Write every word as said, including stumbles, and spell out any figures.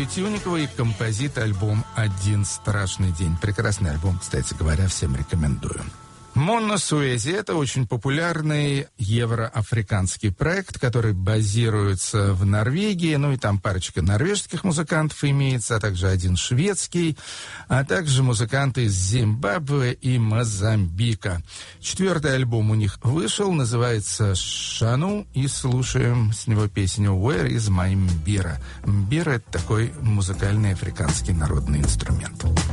Юрий Тюникова и композит-альбом «Один страшный день». Прекрасный альбом, кстати говоря, всем рекомендую. Монно Суэзи – это очень популярный евроафриканский проект, который базируется в Норвегии, ну и там парочка норвежских музыкантов имеется, а также один шведский, а также музыканты из Зимбабве и Мозамбика. Четвертый альбом у них вышел, называется «Шану», и слушаем с него песню «Where is my mbira?». Мбира – это такой музыкальный африканский народный инструмент.